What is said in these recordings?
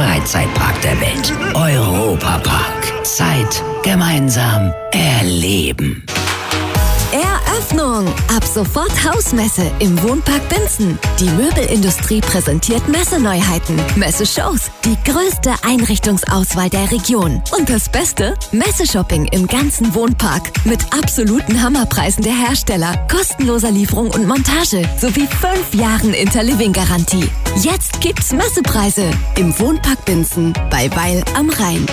Freizeitpark der Welt. Europa-Park. Zeit gemeinsam erleben. Eröffnung! Ab sofort Hausmesse im Wohnpark Binzen. Die Möbelindustrie präsentiert Messeneuheiten, Messeshows, die größte Einrichtungsauswahl der Region. Und das Beste? Messeshopping im ganzen Wohnpark mit absoluten Hammerpreisen der Hersteller, kostenloser Lieferung und Montage sowie 5 Jahren Interliving-Garantie. Jetzt gibt's Messepreise im Wohnpark Binzen bei Weil am Rhein.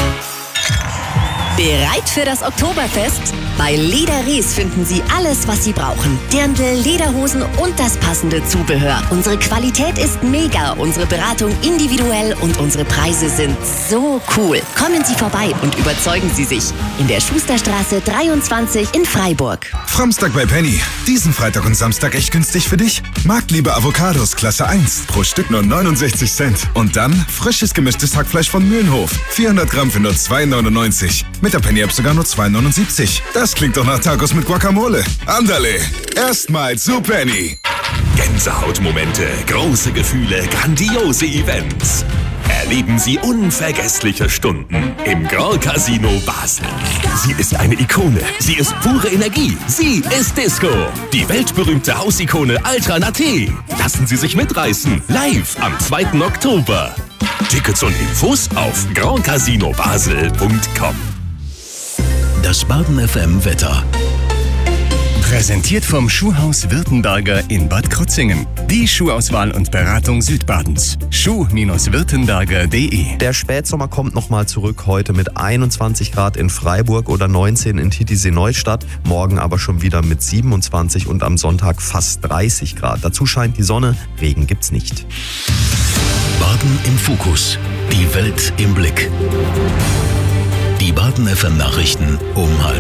Bereit für das Oktoberfest? Bei Leder Ries finden Sie alles, was Sie brauchen. Dirndl, Lederhosen und das passende Zubehör. Unsere Qualität ist mega, unsere Beratung individuell und unsere Preise sind so cool. Kommen Sie vorbei und überzeugen Sie sich. In der Schusterstraße 23 in Freiburg. Framstag bei Penny. Diesen Freitag und Samstag echt günstig für dich? Marktliebe Avocados Klasse 1. Pro Stück nur 69 Cent. Und dann frisches gemischtes Hackfleisch von Mühlenhof. 400 Gramm für nur 2,99. Mit der Penny-App sogar nur 2,79. Das klingt doch nach Tacos mit Guacamole. Andale, erstmals zu Penny. Gänsehautmomente, große Gefühle, grandiose Events. Erleben Sie unvergessliche Stunden im Grand Casino Basel. Sie ist eine Ikone. Sie ist pure Energie. Sie ist Disco. Die weltberühmte Hausikone Ultra Naté. Lassen Sie sich mitreißen. Live am 2. Oktober. Tickets und Infos auf grandcasinobasel.com. Das Baden FM Wetter. Präsentiert vom Schuhhaus Württemberger in Bad Krozingen. Die Schuhauswahl und Beratung Südbadens. Schuh-württemberger.de. Der Spätsommer kommt nochmal zurück. Heute mit 21 Grad in Freiburg oder 19 in Titisee-Neustadt. Morgen aber schon wieder mit 27 und am Sonntag fast 30 Grad. Dazu scheint die Sonne. Regen gibt's nicht. Baden im Fokus. Die Welt im Blick. Die Baden FM Nachrichten um 12:30.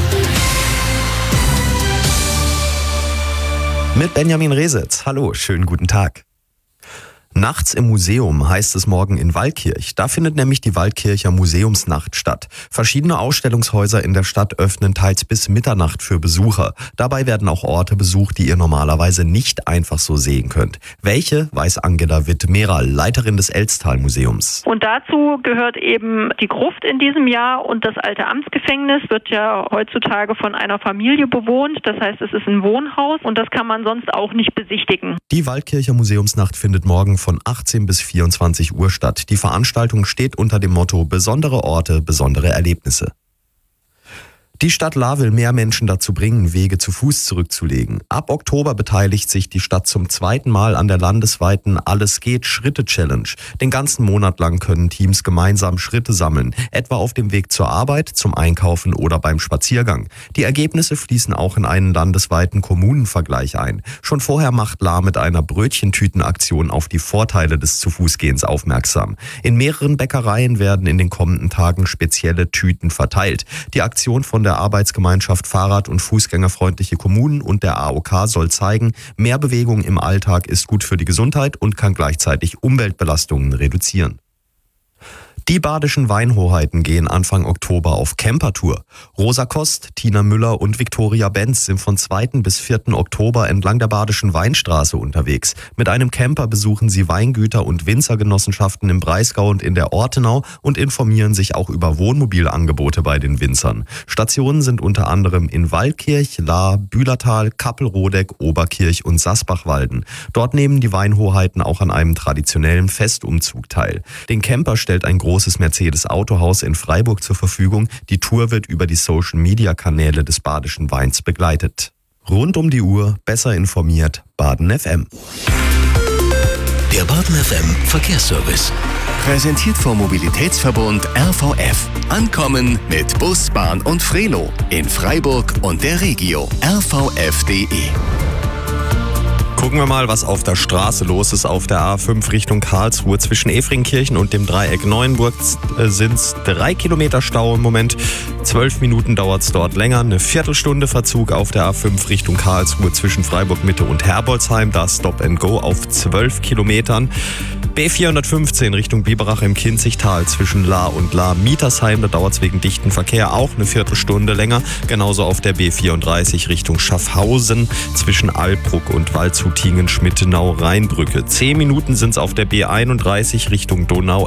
Mit Benjamin Resetz. Hallo, schönen guten Tag. Nachts im Museum heißt es morgen in Waldkirch. Da findet nämlich die Waldkircher Museumsnacht statt. Verschiedene Ausstellungshäuser in der Stadt öffnen teils bis Mitternacht für Besucher. Dabei werden auch Orte besucht, die ihr normalerweise nicht einfach so sehen könnt. Welche, weiß Angela Witt-Meral, Leiterin des Elstal-Museums. Und dazu gehört eben die Gruft in diesem Jahr und das alte Amtsgefängnis wird ja heutzutage von einer Familie bewohnt. Das heißt, es ist ein Wohnhaus und das kann man sonst auch nicht besichtigen. Die Waldkircher Museumsnacht findet morgen von 18 bis 24 Uhr statt. Die Veranstaltung steht unter dem Motto Besondere Orte, besondere Erlebnisse. Die Stadt Lahr will mehr Menschen dazu bringen, Wege zu Fuß zurückzulegen. Ab Oktober beteiligt sich die Stadt zum 2. Mal an der landesweiten Alles-geht-Schritte-Challenge. Den ganzen Monat lang können Teams gemeinsam Schritte sammeln, etwa auf dem Weg zur Arbeit, zum Einkaufen oder beim Spaziergang. Die Ergebnisse fließen auch in einen landesweiten Kommunenvergleich ein. Schon vorher macht Lahr mit einer Brötchentütenaktion auf die Vorteile des Zu-Fuß-Gehens aufmerksam. In mehreren Bäckereien werden in den kommenden Tagen spezielle Tüten verteilt. Die Aktion von der Arbeitsgemeinschaft Fahrrad- und Fußgängerfreundliche Kommunen und der AOK soll zeigen, mehr Bewegung im Alltag ist gut für die Gesundheit und kann gleichzeitig Umweltbelastungen reduzieren. Die badischen Weinhoheiten gehen Anfang Oktober auf Campertour. Rosa Kost, Tina Müller und Viktoria Benz sind von 2. bis 4. Oktober entlang der Badischen Weinstraße unterwegs. Mit einem Camper besuchen sie Weingüter und Winzergenossenschaften im Breisgau und in der Ortenau und informieren sich auch über Wohnmobilangebote bei den Winzern. Stationen sind unter anderem in Waldkirch, Lahr, Bühlertal, Kappelrodeck, Oberkirch und Sasbachwalden. Dort nehmen die Weinhoheiten auch an einem traditionellen Festumzug teil. Den Camper stellt ein großes Mercedes-Autohaus in Freiburg zur Verfügung. Die Tour wird über die Social-Media-Kanäle des Badischen Weins begleitet. Rund um die Uhr, besser informiert, Baden FM. Der Baden FM Verkehrsservice. Präsentiert vom Mobilitätsverbund RVF. Ankommen mit Bus, Bahn und Frelo. In Freiburg und der Regio. rvf.de. Gucken wir mal, was auf der Straße los ist. Auf der A5 Richtung Karlsruhe zwischen Efringkirchen und dem Dreieck Neuenburg sind es 3 Kilometer Stau im Moment. 12 Minuten dauert es dort länger. Eine Viertelstunde Verzug auf der A5 Richtung Karlsruhe zwischen Freiburg Mitte und Herbolzheim. Da Stop and Go auf 12 Kilometern. B415 Richtung Biberach im Kinzigtal zwischen Lahr und Lahr-Mietersheim. Da dauert es wegen dichten Verkehr auch eine Viertelstunde länger. Genauso auf der B34 Richtung Schaffhausen zwischen Alpbruck und Waldshut-Tingen-Schmittenau-Rheinbrücke. 10 Minuten sind es auf der B31 Richtung